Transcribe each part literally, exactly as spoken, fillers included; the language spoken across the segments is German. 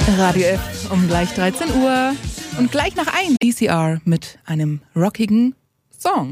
Radio F um gleich dreizehn Uhr und gleich nach eins D C R mit einem rockigen Song.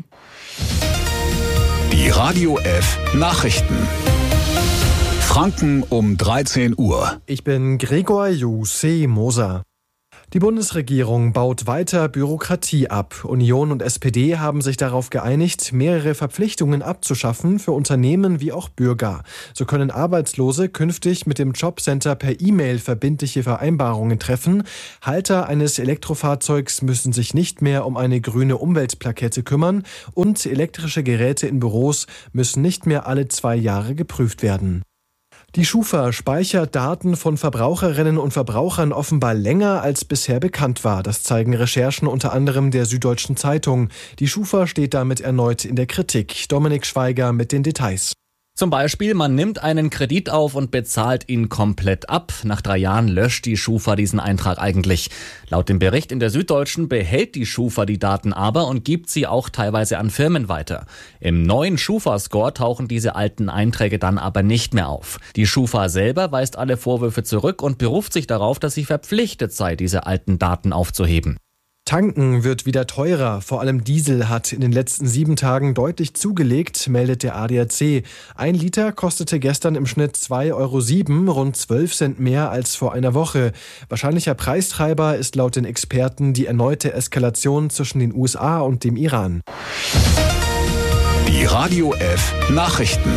Die Radio F Nachrichten. Franken um dreizehn Uhr. Ich bin Gregor Jussi Moser. Die Bundesregierung baut weiter Bürokratie ab. Union und S P D haben sich darauf geeinigt, mehrere Verpflichtungen abzuschaffen für Unternehmen wie auch Bürger. So können Arbeitslose künftig mit dem Jobcenter per E-Mail verbindliche Vereinbarungen treffen. Halter eines Elektrofahrzeugs müssen sich nicht mehr um eine grüne Umweltplakette kümmern und elektrische Geräte in Büros müssen nicht mehr alle zwei Jahre geprüft werden. Die Schufa speichert Daten von Verbraucherinnen und Verbrauchern offenbar länger als bisher bekannt war. Das zeigen Recherchen unter anderem der Süddeutschen Zeitung. Die Schufa steht damit erneut in der Kritik. Dominik Schweiger mit den Details. Zum Beispiel, man nimmt einen Kredit auf und bezahlt ihn komplett ab. Nach drei Jahren löscht die Schufa diesen Eintrag eigentlich. Laut dem Bericht in der Süddeutschen behält die Schufa die Daten aber und gibt sie auch teilweise an Firmen weiter. Im neuen Schufa-Score tauchen diese alten Einträge dann aber nicht mehr auf. Die Schufa selber weist alle Vorwürfe zurück und beruft sich darauf, dass sie verpflichtet sei, diese alten Daten aufzuheben. Tanken wird wieder teurer. Vor allem Diesel hat in den letzten sieben Tagen deutlich zugelegt, meldet der A D A C. Ein Liter kostete gestern im Schnitt zwei Euro sieben, rund zwölf Cent mehr als vor einer Woche. Wahrscheinlicher Preistreiber ist laut den Experten die erneute Eskalation zwischen den U S A und dem Iran. Die Radio F Nachrichten.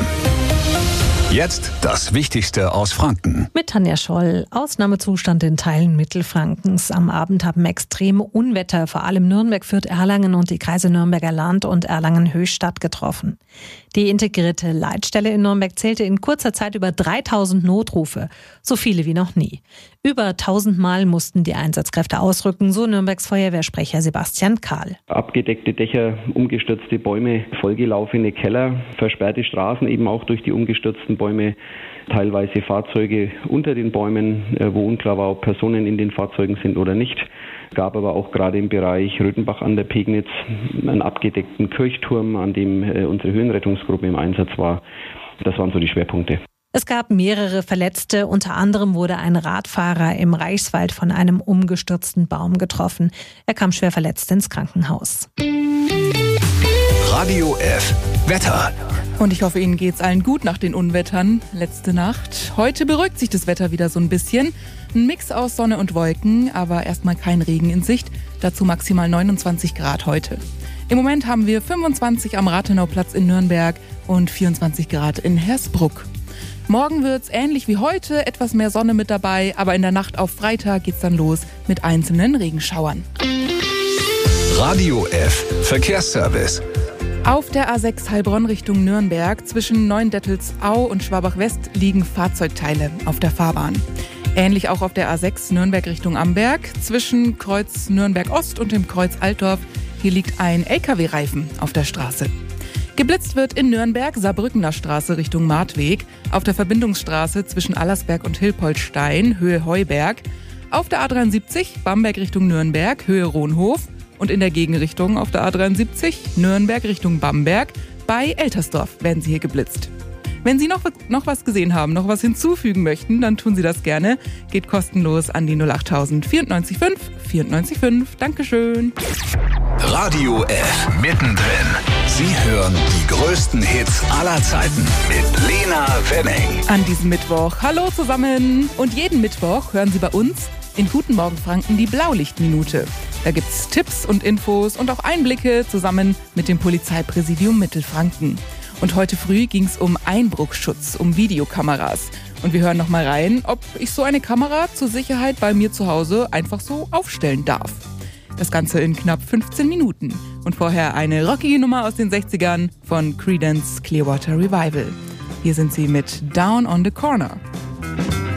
Jetzt das Wichtigste aus Franken. Mit Tanja Scholl. Ausnahmezustand in Teilen Mittelfrankens. Am Abend haben extreme Unwetter vor allem Nürnberg, Fürth, Erlangen und die Kreise Nürnberger Land und Erlangen-Höchstadt getroffen. Die integrierte Leitstelle in Nürnberg zählte in kurzer Zeit über dreitausend Notrufe. So viele wie noch nie. Über tausendmal mussten die Einsatzkräfte ausrücken, so Nürnbergs Feuerwehrsprecher Sebastian Kahl. Abgedeckte Dächer, umgestürzte Bäume, vollgelaufene Keller, versperrte Straßen eben auch durch die umgestürzten Bäume, teilweise Fahrzeuge unter den Bäumen, wo unklar war, ob Personen in den Fahrzeugen sind oder nicht. Gab aber auch gerade im Bereich Röthenbach an der Pegnitz einen abgedeckten Kirchturm, an dem unsere Höhenrettungsgruppe im Einsatz war. Das waren so die Schwerpunkte. Es gab mehrere Verletzte, unter anderem wurde ein Radfahrer im Reichswald von einem umgestürzten Baum getroffen. Er kam schwer verletzt ins Krankenhaus. Radio F Wetter. Und ich hoffe, Ihnen geht's allen gut nach den Unwettern letzte Nacht. Heute beruhigt sich das Wetter wieder so ein bisschen. Ein Mix aus Sonne und Wolken, aber erstmal kein Regen in Sicht. Dazu maximal neunundzwanzig Grad heute. Im Moment haben wir fünfundzwanzig am Rathenauplatz in Nürnberg und vierundzwanzig Grad in Hersbruck. Morgen wird's ähnlich wie heute, etwas mehr Sonne mit dabei, aber in der Nacht auf Freitag geht's dann los mit einzelnen Regenschauern. Radio F Verkehrsservice. Auf der A sechs Heilbronn Richtung Nürnberg zwischen Neuendettelsau und Schwabach-West liegen Fahrzeugteile auf der Fahrbahn. Ähnlich auch auf der A sechs Nürnberg Richtung Amberg zwischen Kreuz Nürnberg-Ost und dem Kreuz Altdorf. Hier liegt ein L K W-Reifen auf der Straße. Geblitzt wird in Nürnberg Saarbrückener Straße Richtung Martweg, auf der Verbindungsstraße zwischen Allersberg und Hilpoltstein, Höhe Heuberg, auf der A dreiundsiebzig Bamberg Richtung Nürnberg, Höhe Rohnhof und in der Gegenrichtung auf der A dreiundsiebzig Nürnberg Richtung Bamberg, bei Eltersdorf werden Sie hier geblitzt. Wenn Sie noch, noch was gesehen haben, noch was hinzufügen möchten, dann tun Sie das gerne. Geht kostenlos an die null acht vierundneunzig fünf vierundneunzig fünf. Dankeschön. Radio F mittendrin. Sie hören die größten Hits aller Zeiten mit Lena Wenning. An diesem Mittwoch. Hallo zusammen. Und jeden Mittwoch hören Sie bei uns in Guten Morgen Franken die Blaulichtminute. Da gibt's Tipps und Infos und auch Einblicke zusammen mit dem Polizeipräsidium Mittelfranken. Und heute früh ging's um Einbruchschutz, um Videokameras. Und wir hören noch mal rein, ob ich so eine Kamera zur Sicherheit bei mir zu Hause einfach so aufstellen darf. Das Ganze in knapp fünfzehn Minuten. Und vorher eine rockige Nummer aus den sechzigern von Creedence Clearwater Revival. Hier sind sie mit Down on the Corner.